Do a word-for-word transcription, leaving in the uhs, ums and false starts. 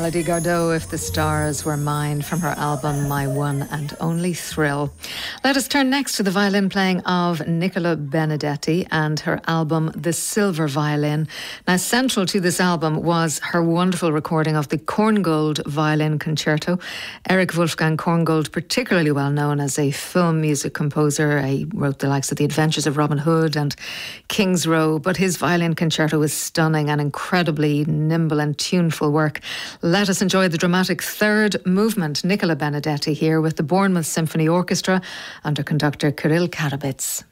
Melody Gardot, If the Stars Were Mine, from her album My One and Only Thrill. Let us turn next to the violin playing of Nicola Benedetti and her album The Silver Violin. Now, central to this album was her wonderful recording of the Korngold Violin Concerto. Eric Wolfgang Korngold, particularly well known as a film music composer. He wrote the likes of The Adventures of Robin Hood and King's Row, but his violin concerto was stunning and incredibly nimble and tuneful work. Let us enjoy the dramatic third movement. Nicola Benedetti here with the Bournemouth Symphony Orchestra under conductor Kirill Karabits.